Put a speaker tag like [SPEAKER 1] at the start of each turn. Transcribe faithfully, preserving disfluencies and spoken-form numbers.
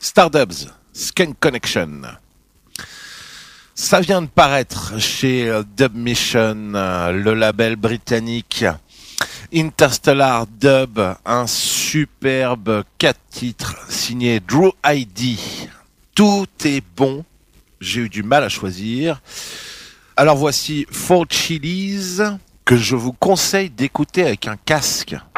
[SPEAKER 1] Stardubs, Skank Connection. Ça vient de paraître chez Dub Mission, le label britannique Interstellar Dub, un superbe quatre titres signé Drew I D. Tout est bon, j'ai eu du mal à choisir. Alors voici Four Chilies, que je vous conseille d'écouter avec un casque.